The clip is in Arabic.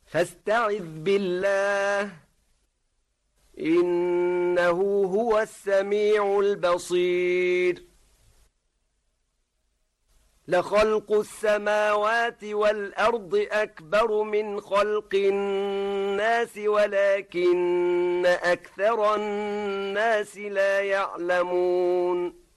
فاستعذ بالله إنه هو السميع البصير لخلق السماوات والأرض أكبر من خلق الناس ولكن أكثر الناس لا يعلمون